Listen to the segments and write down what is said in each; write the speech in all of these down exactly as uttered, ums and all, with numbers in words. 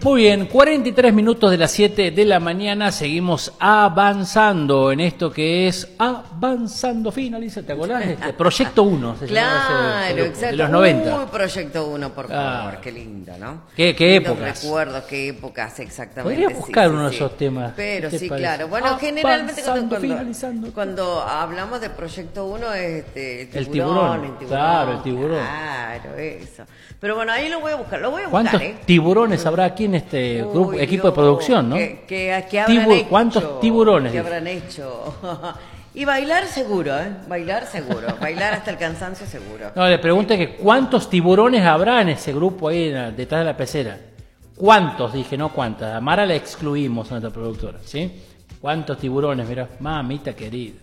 Muy bien, cuarenta y tres minutos de las siete de la mañana, seguimos avanzando en esto que es Avanzando Finaliza, ¿te acordás? Este, Proyecto uno, se claro, ese, ese exacto. de los noventa. Uy, Proyecto uno, por favor, ah, qué lindo, ¿no? Qué, qué Lindos épocas. recuerdos, qué épocas, exactamente. Podría buscar sí, uno sí, de esos sí. temas. Pero sí, parece? claro. Bueno, Avanzando, generalmente cuando, finalizando. cuando hablamos de Proyecto uno es este, el, el, tiburón, tiburón, el tiburón. Claro, el tiburón. Claro, eso. Pero bueno, ahí lo voy a buscar, lo voy a ¿Cuántos buscar, ¿eh? tiburones habrá aquí en este Uy, grupo, equipo Dios, de producción, ¿no? ¿Qué, qué, qué habrán Tibur, hecho? ¿Cuántos tiburones? ¿Qué habrán hecho? Y bailar seguro, ¿eh? Bailar seguro. Bailar hasta el cansancio seguro. No, le pregunté que cuántos tiburones habrá en ese grupo ahí en la, detrás de la pecera. ¿Cuántos? Dije, no cuántas. A Mara la excluimos a nuestra productora, ¿sí? ¿Cuántos tiburones? Mirá, mamita querida.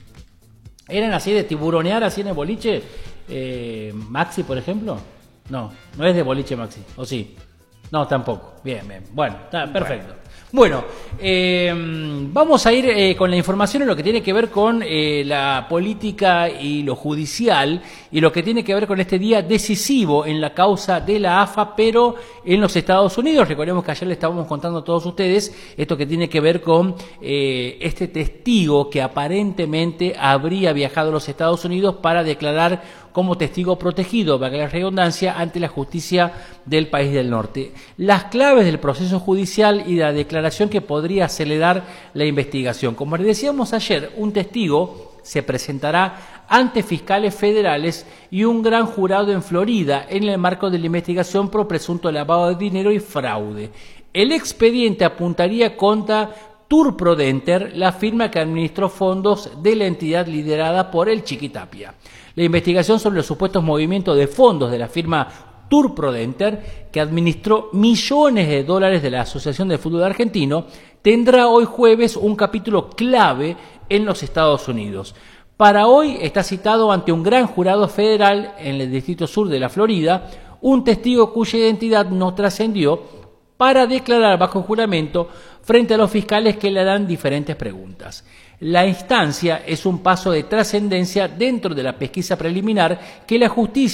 ¿Eran así de tiburonear así en el boliche? Eh, Maxi, por ejemplo. No, no es de boliche Maxi, ¿o sí? No, tampoco. Bien, bien. Bueno, está perfecto. Bueno, eh, vamos a ir eh, con la información en lo que tiene que ver con eh, la política y lo judicial y lo que tiene que ver con este día decisivo en la causa de la A F A, pero en los Estados Unidos. Recordemos que ayer le estábamos contando a todos ustedes esto que tiene que ver con eh, este testigo que aparentemente habría viajado a los Estados Unidos para declarar como testigo protegido, valga la redundancia, ante la justicia del país del norte. Las claves del proceso judicial y la declaración que podría acelerar la investigación. Como les decíamos ayer, un testigo se presentará ante fiscales federales y un gran jurado en Florida en el marco de la investigación por presunto lavado de dinero y fraude. El expediente apuntaría contra Turprodenter, la firma que administró fondos de la entidad liderada por el Chiquitapia. La investigación sobre los supuestos movimientos de fondos de la firma Turprodenter, que administró millones de dólares de la Asociación de Fútbol Argentino, tendrá hoy jueves un capítulo clave en los Estados Unidos. Para hoy está citado ante un gran jurado federal en el Distrito Sur de la Florida, un testigo cuya identidad no trascendió, para declarar bajo juramento frente a los fiscales que le harán diferentes preguntas. La instancia es un paso de trascendencia dentro de la pesquisa preliminar que la justicia